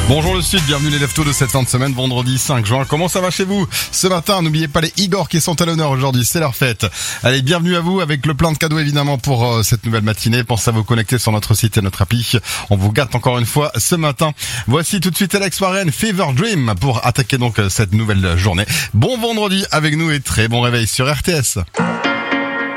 Bonjour le Sud, bienvenue les leftos de cette fin de semaine, vendredi 5 juin. Comment ça va chez vous ce matin? N'oubliez pas les Igor qui sont à l'honneur aujourd'hui, c'est leur fête. Allez, bienvenue à vous avec le plein de cadeaux évidemment pour cette nouvelle matinée. Pensez à vous connecter sur notre site et notre appli. On vous gâte encore une fois ce matin. Voici tout de suite Alex Warren, Fever Dream pour attaquer donc cette nouvelle journée. Bon vendredi avec nous et très bon réveil sur RTS.